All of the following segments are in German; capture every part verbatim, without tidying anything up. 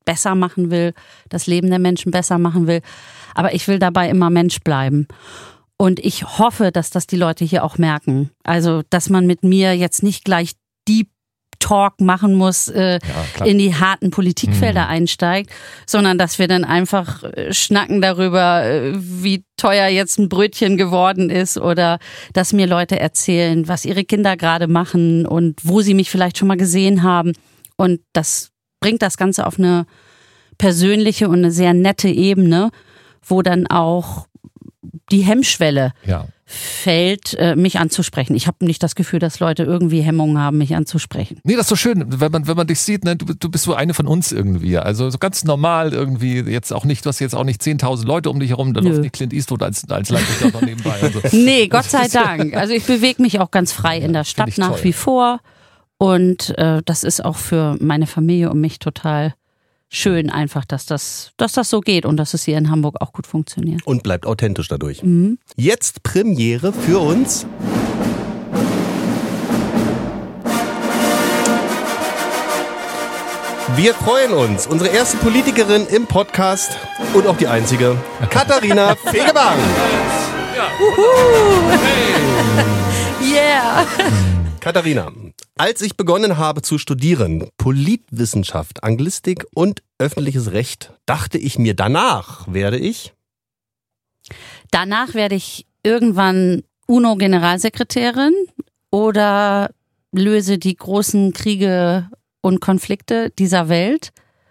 besser machen will, das Leben der Menschen besser machen will. Aber ich will dabei immer Mensch bleiben. Und ich hoffe, dass das die Leute hier auch merken. Also, dass man mit mir jetzt nicht gleich Deep Talk machen muss, äh, ja, in die harten Politikfelder mhm. einsteigt, sondern dass wir dann einfach äh, schnacken darüber, äh, wie teuer jetzt ein Brötchen geworden ist oder dass mir Leute erzählen, was ihre Kinder gerade machen und wo sie mich vielleicht schon mal gesehen haben. Und das bringt das Ganze auf eine persönliche und eine sehr nette Ebene, wo dann auch die Hemmschwelle ja. fällt, mich anzusprechen. Ich habe nicht das Gefühl, dass Leute irgendwie Hemmungen haben, mich anzusprechen. Nee, das ist so schön, wenn man, wenn man dich sieht, ne, du, du bist so eine von uns irgendwie. Also so ganz normal irgendwie, jetzt auch nicht, du hast jetzt auch nicht zehntausend Leute um dich herum, dann läuft nicht Clint Eastwood als, als Landrichter noch nebenbei. Also. Nee, Gott sei Dank. Also ich bewege mich auch ganz frei ja, in der Stadt nach toll. wie vor und äh, das ist auch für meine Familie und mich total schön einfach, dass das, dass das so geht und dass es hier in Hamburg auch gut funktioniert. Und bleibt authentisch dadurch. Mhm. Jetzt Premiere für uns. Wir freuen uns. Unsere erste Politikerin im Podcast und auch die einzige, Katharina Fegebank. Ja. Hey. Yeah. Katharina, als ich begonnen habe zu studieren, Politwissenschaft, Anglistik und öffentliches Recht, dachte ich mir, danach werde ich? Danach werde ich irgendwann UNO-Generalsekretärin oder löse die großen Kriege und Konflikte dieser Welt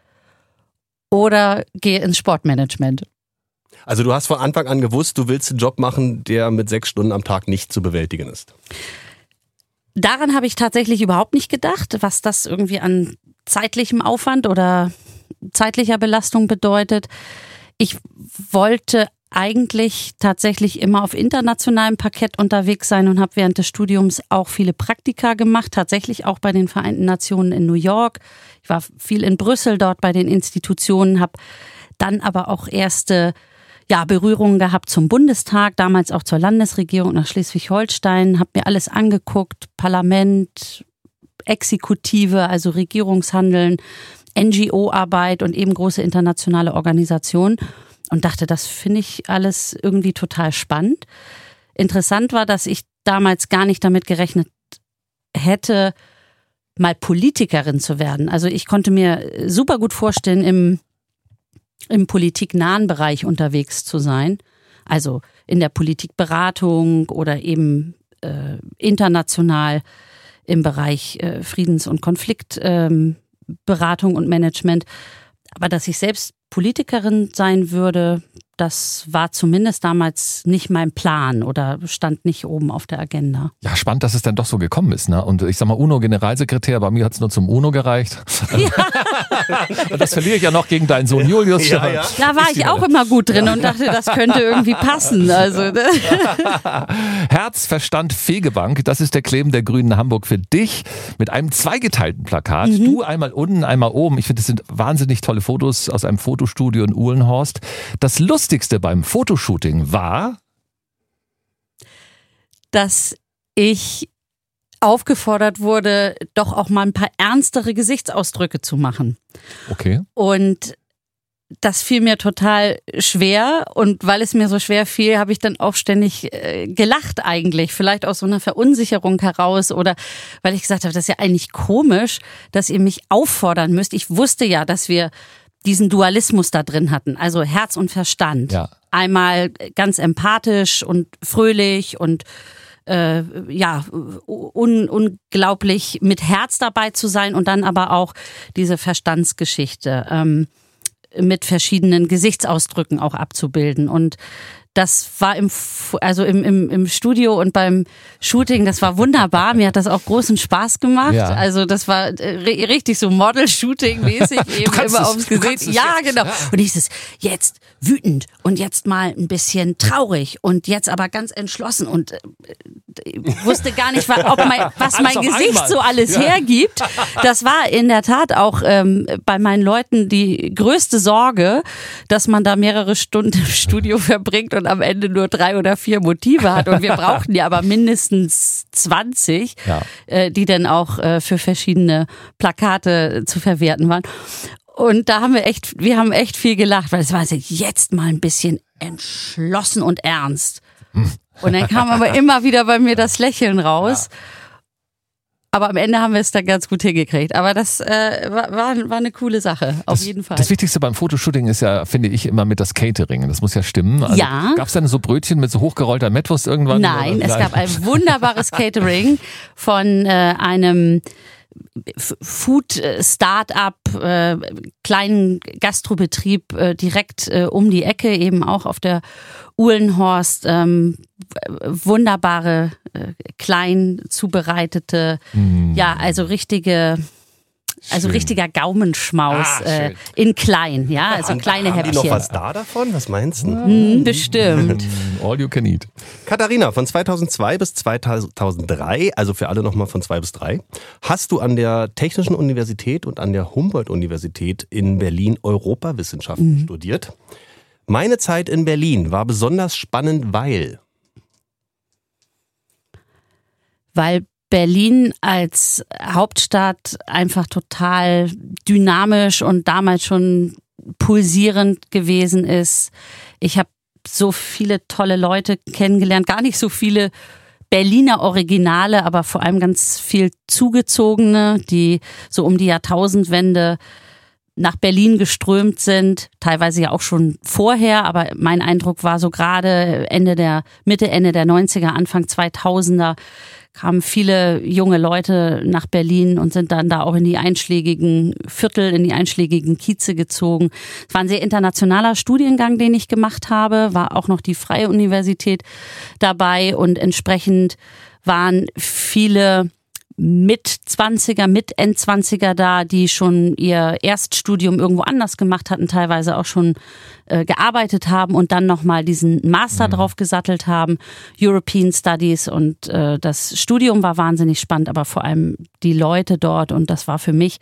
oder gehe ins Sportmanagement. Also du hast von Anfang an gewusst, du willst einen Job machen, der mit sechs Stunden am Tag nicht zu bewältigen ist. Daran habe ich tatsächlich überhaupt nicht gedacht, was das irgendwie an zeitlichem Aufwand oder zeitlicher Belastung bedeutet. Ich wollte eigentlich tatsächlich immer auf internationalem Parkett unterwegs sein und habe während des Studiums auch viele Praktika gemacht, tatsächlich auch bei den Vereinten Nationen in New York. Ich war viel in Brüssel dort bei den Institutionen, habe dann aber auch erste ja, Berührungen gehabt zum Bundestag, damals auch zur Landesregierung nach Schleswig-Holstein, habe mir alles angeguckt, Parlament, Exekutive, also Regierungshandeln, N G O-Arbeit und eben große internationale Organisationen und dachte, das finde ich alles irgendwie total spannend. Interessant war, dass ich damals gar nicht damit gerechnet hätte, mal Politikerin zu werden. Also ich konnte mir super gut vorstellen, im im politiknahen Bereich unterwegs zu sein, also in der Politikberatung oder eben äh, international im Bereich äh, Friedens- und Konfliktberatung ähm, und Management. Aber dass ich selbst Politikerin sein würde, das war zumindest damals nicht mein Plan oder stand nicht oben auf der Agenda. Ja, spannend, dass es dann doch so gekommen ist. Ne? Und ich sag mal, UNO-Generalsekretär, bei mir hat es nur zum UNO gereicht. Ja. Das verliere ich ja noch gegen deinen Sohn Julius. Ja, ja. Da war ich auch immer gut drin und dachte, das könnte irgendwie passen. Also, ne? Herz, Verstand, Fegebank, das ist der Claim der Grünen Hamburg für dich mit einem zweigeteilten Plakat. Mhm. Du einmal unten, einmal oben. Ich finde, das sind wahnsinnig tolle Fotos aus einem Fotostudio in Uhlenhorst. Das Lustigste beim Fotoshooting war, dass ich aufgefordert wurde, doch auch mal ein paar ernstere Gesichtsausdrücke zu machen. Okay. Und das fiel mir total schwer und weil es mir so schwer fiel, habe ich dann auch ständig äh, gelacht eigentlich. Vielleicht aus so einer Verunsicherung heraus oder weil ich gesagt habe, das ist ja eigentlich komisch, dass ihr mich auffordern müsst. Ich wusste ja, dass wir diesen Dualismus da drin hatten, also Herz und Verstand. Ja. Einmal ganz empathisch und fröhlich und äh, ja un, unglaublich mit Herz dabei zu sein und dann aber auch diese Verstandsgeschichte ähm, mit verschiedenen Gesichtsausdrücken auch abzubilden. Und das war im, also im, im, im Studio und beim Shooting, das war wunderbar. Mir hat das auch großen Spaß gemacht. Ja. Also das war r- richtig so Model-Shooting-mäßig eben immer es, aufs Gesicht. Ja, jetzt. genau. Ja. Und ich ist jetzt wütend und jetzt mal ein bisschen traurig und jetzt aber ganz entschlossen und äh, wusste gar nicht, ob mein, was mein Gesicht einmal. so alles ja. hergibt. Das war in der Tat auch ähm, bei meinen Leuten die größte Sorge, dass man da mehrere Stunden im Studio verbringt und am Ende nur drei oder vier Motive hat. Und wir brauchten ja aber mindestens zwanzig, ja. äh, die dann auch äh, für verschiedene Plakate zu verwerten waren. Und da haben wir echt, wir haben echt viel gelacht, weil es war so, jetzt mal ein bisschen entschlossen und ernst. Und dann kam aber immer wieder bei mir das Lächeln raus. Ja. Aber am Ende haben wir es dann ganz gut hingekriegt. Aber das äh, war, war eine coole Sache, auf das, jeden Fall. Das Wichtigste beim Fotoshooting ist ja, finde ich, immer mit das Catering. Das muss ja stimmen. Also, ja. Gab es dann so Brötchen mit so hochgerollter Mettwurst irgendwann? Nein, es gab ein wunderbares Catering von äh, einem Food-Start-up, äh, kleinen Gastrobetrieb äh, direkt äh, um die Ecke, eben auch auf der Uhlenhorst. Ähm, wunderbare, äh, klein zubereitete, mm. ja, also richtige... Also schön. Richtiger Gaumenschmaus ah, äh, in klein, ja, also haben, kleine haben Häppchen. Haben die noch was da davon? Was meinst du? Mm, bestimmt. All you can eat. Katharina, von zweitausendzwei bis zweitausenddrei, also für alle nochmal von zwei bis drei, hast du an der Technischen Universität und an der Humboldt-Universität in Berlin Europawissenschaften mhm. studiert. Meine Zeit in Berlin war besonders spannend, weil... Weil Berlin als Hauptstadt einfach total dynamisch und damals schon pulsierend gewesen ist. Ich habe so viele tolle Leute kennengelernt, gar nicht so viele Berliner Originale, aber vor allem ganz viel Zugezogene, die so um die Jahrtausendwende nach Berlin geströmt sind, teilweise ja auch schon vorher, aber mein Eindruck war so gerade Ende der, Mitte, Ende der neunziger, Anfang zweitausender kamen viele junge Leute nach Berlin und sind dann da auch in die einschlägigen Viertel, in die einschlägigen Kieze gezogen. Es war ein sehr internationaler Studiengang, den ich gemacht habe, war auch noch die Freie Universität dabei und entsprechend waren viele Mit-Zwanziger, Mit-Endzwanziger da, die schon ihr Erststudium irgendwo anders gemacht hatten, teilweise auch schon äh, gearbeitet haben und dann nochmal diesen Master mhm. drauf gesattelt haben, European Studies, und äh, das Studium war wahnsinnig spannend, aber vor allem die Leute dort, und das war für mich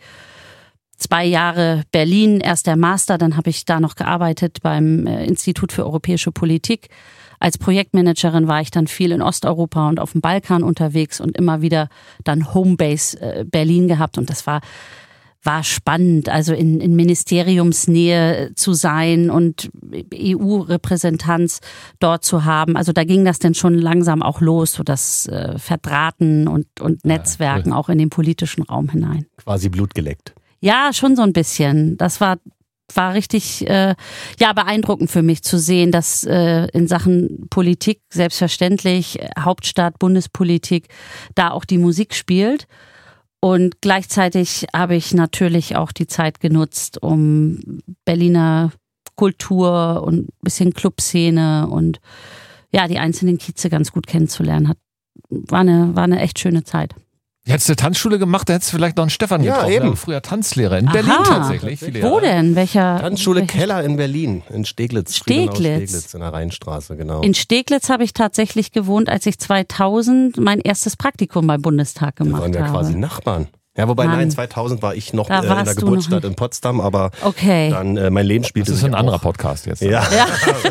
zwei Jahre Berlin, erst der Master, dann habe ich da noch gearbeitet beim äh, Institut für Europäische Politik. Als Projektmanagerin war ich dann viel in Osteuropa und auf dem Balkan unterwegs und immer wieder dann Homebase Berlin gehabt, und das war war spannend, also in, in Ministeriumsnähe zu sein und E U-Repräsentanz dort zu haben. Also da ging das dann schon langsam auch los, so das äh, Verdrahten und, und Netzwerken ja, cool. auch in den politischen Raum hinein. Quasi Blut geleckt. Ja, schon so ein bisschen. Das war war richtig äh, ja beeindruckend für mich zu sehen, dass äh, in Sachen Politik selbstverständlich Hauptstadt, Bundespolitik da auch die Musik spielt. Und gleichzeitig habe ich natürlich auch die Zeit genutzt, um Berliner Kultur und ein bisschen Clubszene und ja die einzelnen Kieze ganz gut kennenzulernen. Hat, war eine, war eine echt schöne Zeit. Hättest du Tanzschule gemacht, da hättest du vielleicht noch einen Stefan ja, getroffen. Eben. Früher Tanzlehrer in Aha. Berlin tatsächlich. Viele Wo Jahre. denn? Welcher? Tanzschule welche? Keller in Berlin, in Steglitz. Steglitz. Steglitz in der Rheinstraße, genau. In Steglitz habe ich tatsächlich gewohnt, als ich zweitausend mein erstes Praktikum beim Bundestag gemacht habe. Wir waren ja habe. quasi Nachbarn. Ja, wobei, Mann. nein, zweitausend war ich noch Da äh, in der Geburtsstadt in Potsdam, aber okay. dann äh, mein Leben spielte sich sich Das ist ein auch. anderer Podcast jetzt. Ja. Ja.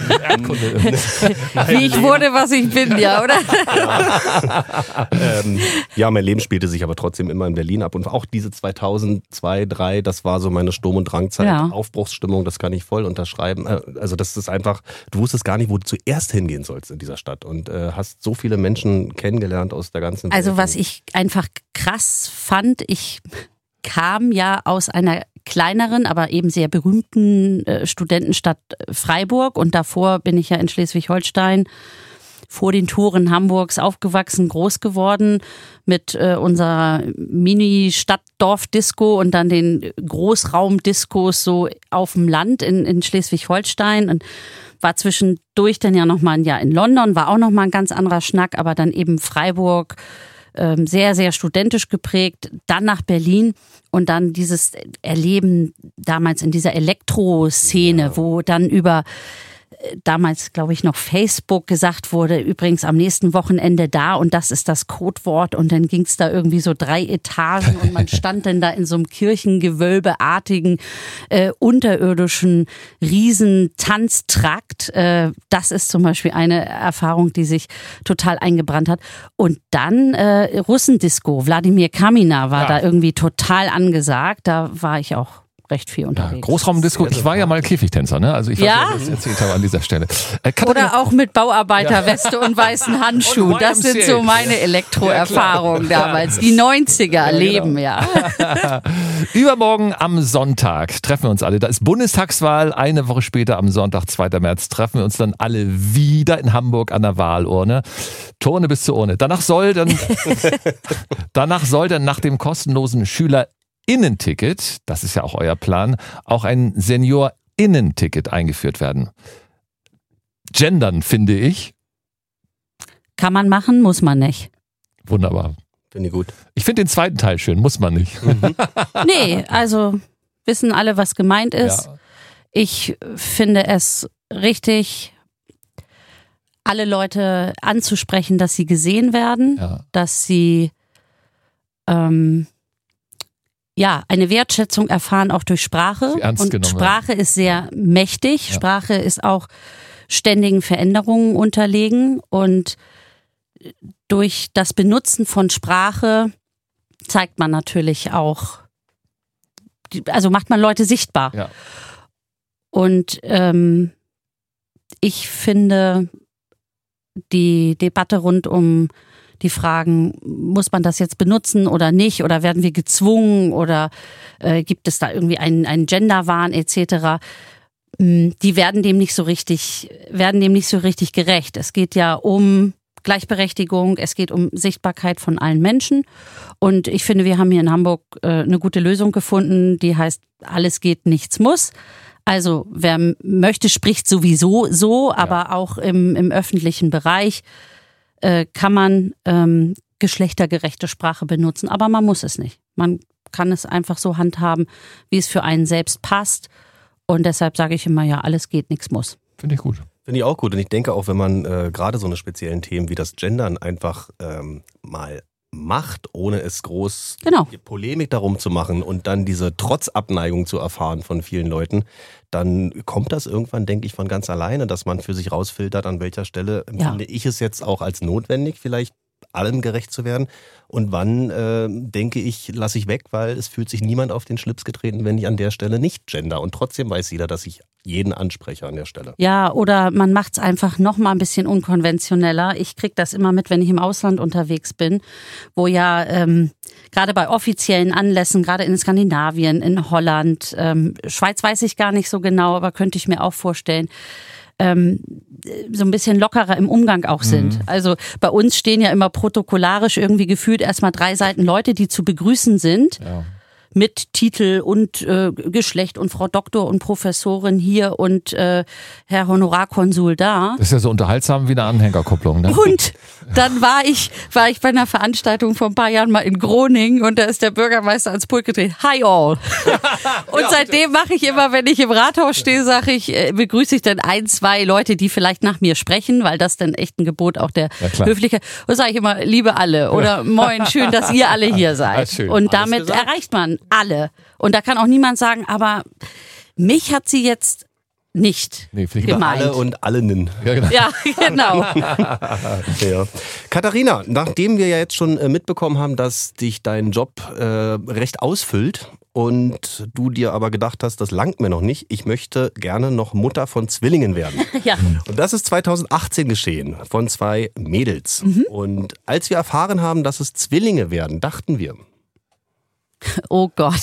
Wie ich wurde, was ich bin, ja, oder? Ja. ähm, ja, mein Leben spielte sich aber trotzdem immer in Berlin ab, und auch diese zweitausendzwei, drei, das war so meine Sturm- und Drangzeit, Ja. Aufbruchsstimmung, das kann ich voll unterschreiben. Also das ist einfach, du wusstest gar nicht, wo du zuerst hingehen sollst in dieser Stadt, und äh, hast so viele Menschen kennengelernt aus der ganzen Welt. Also was ich einfach krass fand, ich kam ja aus einer kleineren, aber eben sehr berühmten äh, Studentenstadt Freiburg, und davor bin ich ja in Schleswig-Holstein vor den Toren Hamburgs aufgewachsen, groß geworden mit äh, unserer Mini-Stadt-Dorf-Disco und dann den Großraum-Diskos so auf dem Land in, in Schleswig-Holstein, und war zwischendurch dann ja nochmal ein Jahr in London, war auch nochmal ein ganz anderer Schnack, aber dann eben Freiburg, sehr, sehr studentisch geprägt, dann nach Berlin und dann dieses Erleben damals in dieser Elektro-Szene, ja. wo dann über damals, glaube ich, noch Facebook gesagt wurde, übrigens am nächsten Wochenende da, und das ist das Codewort, und dann ging es da irgendwie so drei Etagen und man stand dann da in so einem Kirchengewölbeartigen, äh, unterirdischen Riesentanztrakt. Äh, das ist zum Beispiel eine Erfahrung, die sich total eingebrannt hat. Und dann äh, Russendisco, Wladimir Kamina war ja. da irgendwie total angesagt, da war ich auch recht viel unterwegs. Ja, Großraumdisco. Ich war ja mal Käfigtänzer, ne? Also ich weiß Ja? nicht, was ich erzählt habe an dieser Stelle. Äh, Oder auch mit Bauarbeiterweste und weißen Handschuhen. Das sind so meine Elektroerfahrungen Ja, damals. Die neunziger Ja, leben, genau. ja. Übermorgen am Sonntag treffen wir uns alle. Da ist Bundestagswahl. Eine Woche später am Sonntag, zweiter März, treffen wir uns dann alle wieder in Hamburg an der Wahlurne. Turne bis zur Urne. Danach soll dann, danach soll dann nach dem kostenlosen SchülerInnen-Ticket, das ist ja auch euer Plan, auch ein SeniorInnen-Ticket eingeführt werden. Gendern, finde ich. Kann man machen, muss man nicht. Wunderbar. Finde ich gut. Ich finde den zweiten Teil schön, muss man nicht. Mhm. Nee, also wissen alle, was gemeint ist. Ja. Ich finde es richtig, alle Leute anzusprechen, dass sie gesehen werden, Ja. dass sie ähm, ja eine Wertschätzung erfahren, auch durch Sprache. Sie ernst Und genommen Sprache ist sehr mächtig. Ja. Sprache ist auch ständigen Veränderungen unterlegen. Und durch das Benutzen von Sprache zeigt man natürlich auch, also macht man Leute sichtbar. Ja. Und ähm, ich finde die Debatte rund um die Fragen, muss man das jetzt benutzen oder nicht, oder werden wir gezwungen, oder äh, gibt es da irgendwie einen, einen Genderwahn et cetera, die werden dem nicht so richtig, werden dem nicht so richtig gerecht. Es geht ja um Gleichberechtigung, es geht um Sichtbarkeit von allen Menschen. Und ich finde, wir haben hier in Hamburg äh, eine gute Lösung gefunden, die heißt, alles geht, nichts muss. Also wer möchte, spricht sowieso so, aber ja. auch im, im öffentlichen Bereich äh, kann man ähm, geschlechtergerechte Sprache benutzen, aber man muss es nicht. Man kann es einfach so handhaben, wie es für einen selbst passt. Und deshalb sage ich immer, ja, alles geht, nichts muss. Finde ich gut. Finde ich auch gut. Und ich denke auch, wenn man äh, gerade so eine speziellen Themen wie das Gendern einfach ähm, mal macht, ohne es groß genau. Polemik darum zu machen und dann diese Trotzabneigung zu erfahren von vielen Leuten, dann kommt das irgendwann, denke ich, von ganz alleine, dass man für sich rausfiltert, an welcher Stelle empfinde ja. ich es jetzt auch als notwendig, vielleicht allem gerecht zu werden. Und wann äh, denke ich, lasse ich weg, weil es fühlt sich niemand auf den Schlips getreten, wenn ich an der Stelle nicht gender. Und trotzdem weiß jeder, dass ich jeden anspreche an der Stelle. Ja, oder man macht es einfach noch mal ein bisschen unkonventioneller. Ich kriege das immer mit, wenn ich im Ausland unterwegs bin, wo ja ähm, gerade bei offiziellen Anlässen, gerade in Skandinavien, in Holland, ähm, Schweiz weiß ich gar nicht so genau, aber könnte ich mir auch vorstellen, ähm, so ein bisschen lockerer im Umgang auch sind. Mhm. Also bei uns stehen ja immer protokollarisch irgendwie gefühlt erstmal drei Seiten Leute, die zu begrüßen sind. Ja. Mit Titel und äh, Geschlecht und Frau Doktor und Professorin hier und äh, Herr Honorarkonsul da. Das ist ja so unterhaltsam wie eine Anhängerkupplung, ne? Und dann war ich war ich bei einer Veranstaltung vor ein paar Jahren mal in Groningen und da ist der Bürgermeister ans Pult gedreht. Hi all. Und ja, seitdem mache ich immer, wenn ich im Rathaus stehe, sage ich, äh, begrüße ich dann ein, zwei Leute, die vielleicht nach mir sprechen, weil das dann echt ein Gebot auch der ja, Höflichkeit. Und sage ich immer, liebe alle oder ja. Moin, schön, dass ihr alle hier seid. Ja, und damit erreicht man alle. Und da kann auch niemand sagen, aber mich hat sie jetzt nicht nee, gemeint. Alle und allen. Ja, genau. Ja, genau. ja. Katharina, nachdem wir ja jetzt schon mitbekommen haben, dass dich dein Job äh, recht ausfüllt und du dir aber gedacht hast, das langt mir noch nicht, ich möchte gerne noch Mutter von Zwillingen werden. Ja. Und das ist zweitausendachtzehn geschehen, von zwei Mädels. Mhm. Und als wir erfahren haben, dass es Zwillinge werden, dachten wir, oh Gott.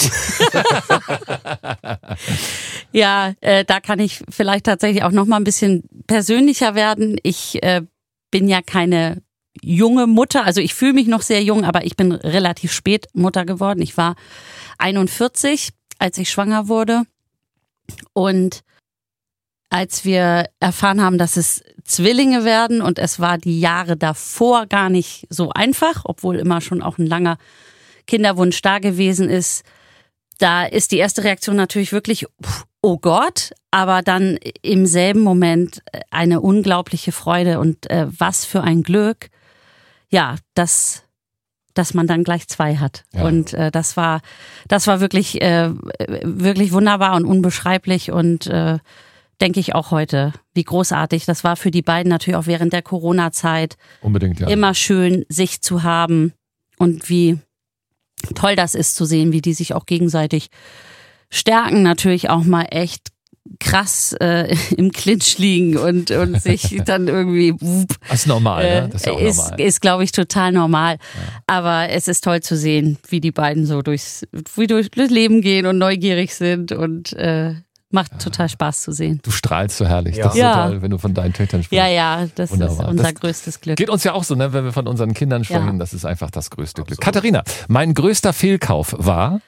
Ja, äh, da kann ich vielleicht tatsächlich auch noch mal ein bisschen persönlicher werden. Ich äh, bin ja keine junge Mutter, also ich fühle mich noch sehr jung, aber ich bin relativ spät Mutter geworden. Ich war einundvierzig, als ich schwanger wurde. Und als wir erfahren haben, dass es Zwillinge werden, und es war die Jahre davor gar nicht so einfach, obwohl immer schon auch ein langer Kinderwunsch da gewesen ist, da ist die erste Reaktion natürlich wirklich, oh Gott, aber dann im selben Moment eine unglaubliche Freude und äh, was für ein Glück, ja, dass, dass man dann gleich zwei hat. Ja. Und äh, das war, das war wirklich, äh, wirklich wunderbar und unbeschreiblich und äh, denke ich auch heute, wie großartig. Das war für die beiden natürlich auch während der Corona-Zeit unbedingt, ja. immer schön, sich zu haben und wie toll das ist zu sehen, wie die sich auch gegenseitig Stärken natürlich auch mal echt krass äh, im Clinch liegen und, und sich dann irgendwie wup, das ist normal, äh, ne? Das ist ja auch ist, normal. ist glaube ich, total normal. Ja. Aber es ist toll zu sehen, wie die beiden so durchs, wie durch das Leben gehen und neugierig sind und äh, macht ja. total Spaß zu sehen. Du strahlst so herrlich. Ja. Das ist ja. so toll, wenn du von deinen Töchtern sprichst. Ja, ja, das Wunderbar. ist unser das größtes Glück. Geht uns ja auch so, ne, wenn wir von unseren Kindern sprechen. Ja. Das ist einfach das größte Glück. Absolut. Katharina, mein größter Fehlkauf war?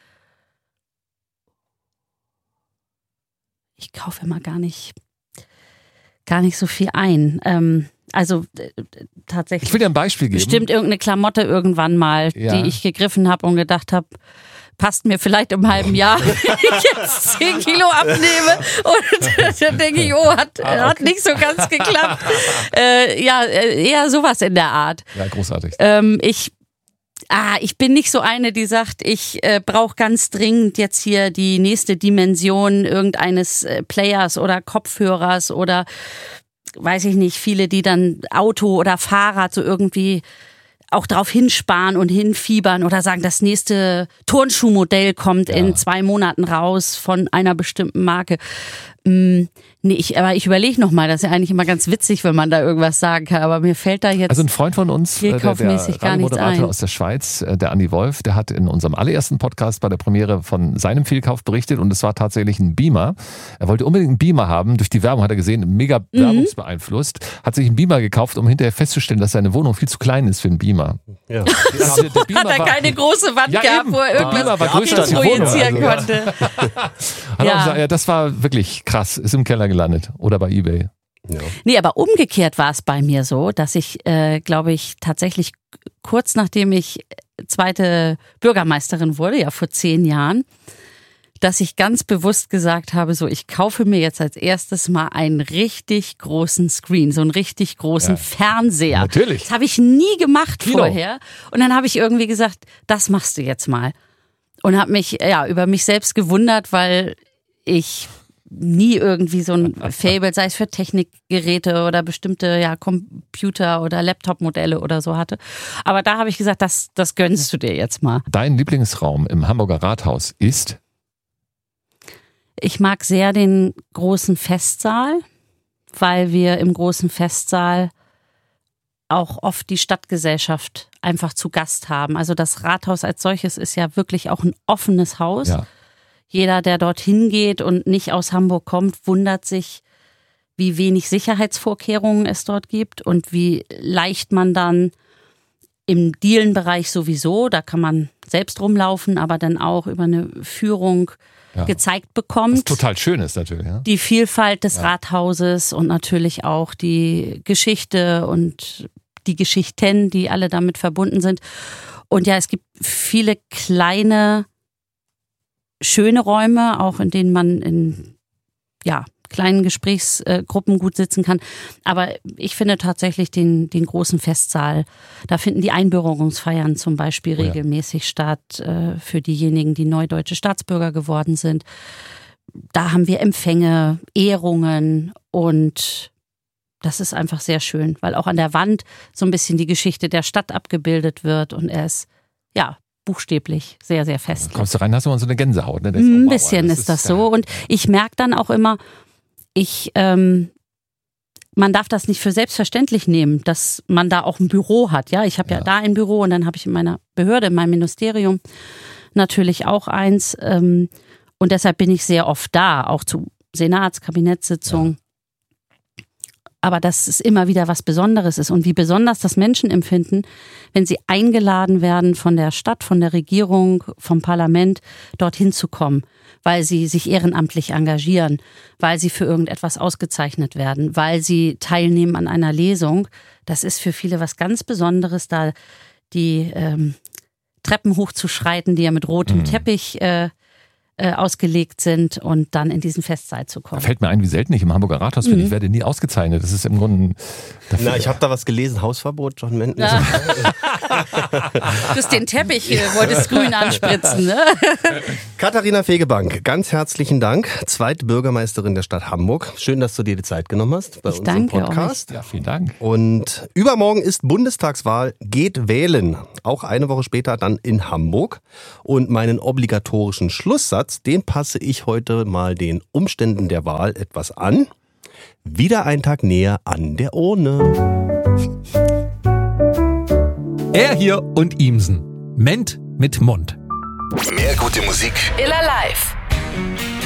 Ich kaufe immer gar nicht, gar nicht so viel ein. Ähm, also äh, tatsächlich. Ich will dir ein Beispiel geben. Bestimmt irgendeine Klamotte irgendwann mal, ja. die ich gegriffen habe und gedacht habe, passt mir vielleicht im halben Jahr, wenn ich jetzt zehn Kilo abnehme. Und dann denke ich, oh, hat, ah, okay. hat nicht so ganz geklappt. äh, ja, eher sowas in der Art. Ja, großartig. Ähm, ich Ah, ich bin nicht so eine, die sagt, ich äh, brauche ganz dringend jetzt hier die nächste Dimension irgendeines äh, Players oder Kopfhörers oder weiß ich nicht, viele, die dann Auto oder Fahrrad so irgendwie auch drauf hinsparen und hinfiebern oder sagen, das nächste Turnschuhmodell kommt ja. in zwei Monaten raus von einer bestimmten Marke. Mm, nee, ich, aber ich überlege nochmal, das ist ja eigentlich immer ganz witzig, wenn man da irgendwas sagen kann, aber mir fällt da jetzt Also ein Freund von uns, der, der Radiomoderator aus der Schweiz, der Andi Wolf, der hat in unserem allerersten Podcast bei der Premiere von seinem Fehlkauf berichtet und es war tatsächlich ein Beamer. Er wollte unbedingt einen Beamer haben, durch die Werbung hat er gesehen, mega mhm. werbungsbeeinflusst, hat sich einen Beamer gekauft, um hinterher festzustellen, dass seine Wohnung viel zu klein ist für einen Beamer. Ja. So, der Beamer hat er war, keine große Wand ja, gehabt, eben. wo er irgendwas war größer projizieren also, konnte. Ja. Ja. Gesagt, ja, das war wirklich krass, ist im Keller gelandet oder bei eBay. Ja. Nee, aber umgekehrt war es bei mir so, dass ich, äh, glaube ich, tatsächlich kurz nachdem ich zweite Bürgermeisterin wurde, ja vor zehn Jahren, dass ich ganz bewusst gesagt habe, so ich kaufe mir jetzt als erstes mal einen richtig großen Screen, so einen richtig großen ja. Fernseher. Natürlich. Das habe ich nie gemacht Kino. vorher. Und dann habe ich irgendwie gesagt, das machst du jetzt mal. Und habe mich ja über mich selbst gewundert, weil ich nie irgendwie so ein Faible, sei es für Technikgeräte oder bestimmte ja, Computer- oder Laptop-Modelle oder so hatte. Aber da habe ich gesagt, das, das gönnst du dir jetzt mal. Dein Lieblingsraum im Hamburger Rathaus ist? Ich mag sehr den großen Festsaal, weil wir im großen Festsaal auch oft die Stadtgesellschaft einfach zu Gast haben. Also das Rathaus als solches ist ja wirklich auch ein offenes Haus. Ja. Jeder, der dorthin geht und nicht aus Hamburg kommt, wundert sich, wie wenig Sicherheitsvorkehrungen es dort gibt und wie leicht man dann im Dielenbereich sowieso, da kann man selbst rumlaufen, aber dann auch über eine Führung ja. gezeigt bekommt. Was total schön ist natürlich. Ja? Die Vielfalt des ja. Rathauses und natürlich auch die Geschichte und die Geschichten, die alle damit verbunden sind. Und ja, es gibt viele kleine, schöne Räume, auch in denen man in ja, kleinen Gesprächsgruppen gut sitzen kann. Aber ich finde tatsächlich den, den großen Festsaal, da finden die Einbürgerungsfeiern zum Beispiel oh ja. regelmäßig statt äh, für diejenigen, die neu deutsche Staatsbürger geworden sind. Da haben wir Empfänge, Ehrungen und das ist einfach sehr schön, weil auch an der Wand so ein bisschen die Geschichte der Stadt abgebildet wird und er ist, ja, buchstäblich sehr, sehr fest. Da kommst du rein, hast du mal so eine Gänsehaut. Ne? Ein bisschen das ist das ist so und ich merke dann auch immer, ich, ähm, man darf das nicht für selbstverständlich nehmen, dass man da auch ein Büro hat. Ja, ich habe ja. ja da ein Büro und dann habe ich in meiner Behörde, in meinem Ministerium natürlich auch eins ähm, und deshalb bin ich sehr oft da, auch zu Senats-, Kabinettssitzungen. Ja. Aber dass es immer wieder was Besonderes ist und wie besonders das Menschen empfinden, wenn sie eingeladen werden von der Stadt, von der Regierung, vom Parlament, dorthin zu kommen, weil sie sich ehrenamtlich engagieren, weil sie für irgendetwas ausgezeichnet werden, weil sie teilnehmen an einer Lesung. Das ist für viele was ganz Besonderes, da die ähm, Treppen hochzuschreiten, die ja mit rotem mhm. Teppich äh, ausgelegt sind und dann in diesen Festsaal zu kommen. Da fällt mir ein, wie selten ich im Hamburger Rathaus bin. Mhm. Ich werde nie ausgezeichnet. Das ist im Grunde... Na, ich habe da was gelesen. Hausverbot, John Menton. Ja. Du hast den Teppich, wolltest grün anspritzen, ne? Katharina Fegebank, ganz herzlichen Dank. Zweite Bürgermeisterin der Stadt Hamburg. Schön, dass du dir die Zeit genommen hast bei ich uns im Euch. Podcast. Ja, vielen Dank. Und übermorgen ist Bundestagswahl. Geht wählen. Auch eine Woche später dann in Hamburg. Und meinen obligatorischen Schlusssatz Satz, den passe ich heute mal den Umständen der Wahl etwas an. Wieder ein Tag näher an der Urne. Er hier und Ihmsen. Ment mit Mund. Mehr gute Musik. Iller Live.